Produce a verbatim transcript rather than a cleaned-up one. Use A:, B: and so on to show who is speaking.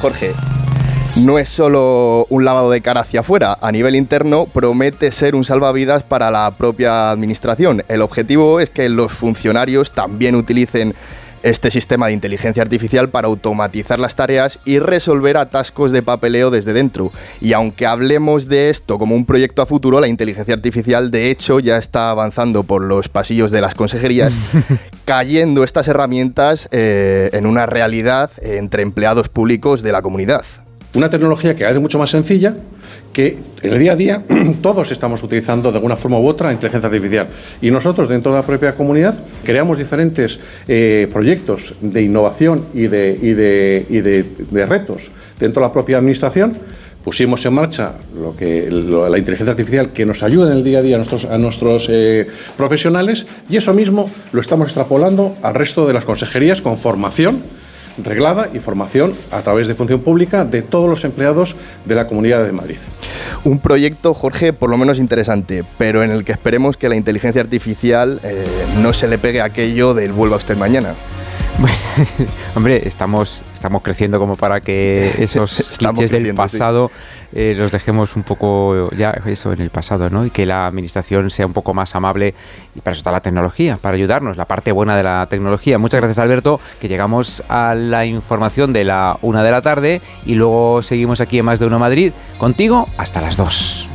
A: Jorge, no es solo un lavado de cara hacia afuera. A nivel interno promete ser un salvavidas para la propia administración. El objetivo es que los funcionarios también utilicen este sistema de inteligencia artificial para automatizar las tareas y resolver atascos de papeleo desde dentro. Y aunque hablemos de esto como un proyecto a futuro, la inteligencia artificial de hecho ya está avanzando por los pasillos de las consejerías, cayendo estas herramientas eh, en una realidad eh, entre empleados públicos de la comunidad.
B: Una tecnología que es mucho más sencilla, que en el día a día todos estamos utilizando de alguna forma u otra la inteligencia artificial. Y nosotros, dentro de la propia comunidad, creamos diferentes eh, proyectos de innovación y, de, y, de, y de, de retos dentro de la propia administración. Pusimos en marcha lo que, lo, la inteligencia artificial que nos ayuda en el día a día a nuestros, a nuestros eh, profesionales, y eso mismo lo estamos extrapolando al resto de las consejerías con formación reglada y formación a través de función pública de todos los empleados de la Comunidad de Madrid.
A: Un proyecto, Jorge, por lo menos interesante, pero en el que esperemos que la inteligencia artificial eh, no se le pegue aquello del vuelva usted mañana.
C: Bueno, hombre, estamos, estamos creciendo como para que esos clichés del pasado sí. eh, los dejemos un poco ya eso en el pasado, ¿no? Y que la administración sea un poco más amable, y para eso está la tecnología, para ayudarnos, la parte buena de la tecnología. Muchas gracias, Alberto, que llegamos a la información de la una de la tarde y luego seguimos aquí en Más de Uno Madrid contigo hasta las dos.